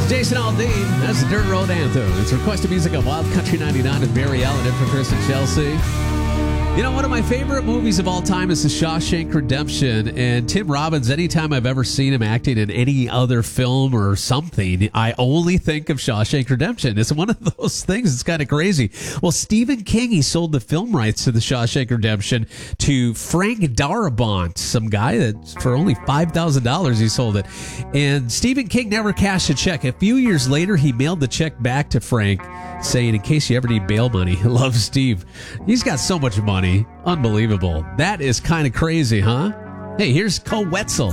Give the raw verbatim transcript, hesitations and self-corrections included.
Jason Aldean, that's the Dirt Road Anthem. It's requested music on Wild Country ninety-nine with Barry Allen and for Chris and Chelsea. You know, one of my favorite movies of all time is The Shawshank Redemption, and Tim Robbins, anytime I've ever seen him acting in any other film or something, I only think of Shawshank Redemption. It's one of those things. It's kind of crazy. Well, Stephen King, he sold the film rights to The Shawshank Redemption to Frank Darabont, some guy that for only five thousand dollars he sold it. And Stephen King never cashed a check. A few years later, he mailed the check back to Frank, saying, in case you ever need bail money, love, Steve. He's got so much money. Unbelievable. That is kind of crazy, huh? Hey, here's Cole Wetzel.